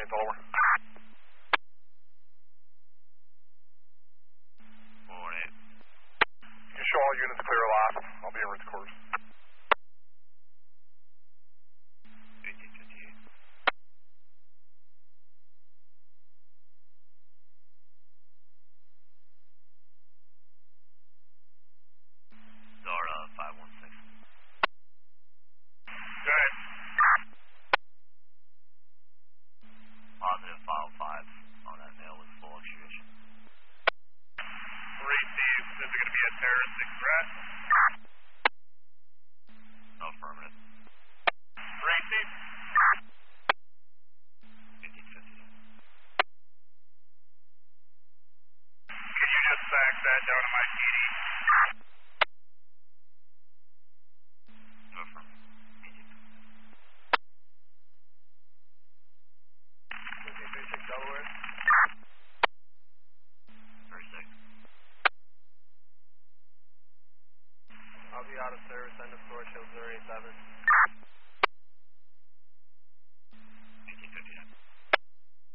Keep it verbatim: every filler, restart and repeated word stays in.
twenty, Delaware. one eight. You show all units clear last. I'll be in route to course. eighteen fifty-eight. Zara five one six. Go ahead. Positive file five on that mail with full extradition. Receive. Is it going to be a terroristic threat? Affirmative. Receive. eighteen fifty. Can you just fax that down to my P D? Affirmative. fifteen thirty-six Delaware. thirty-six. I'll be out of service. End of storage. Hill zero eight seven.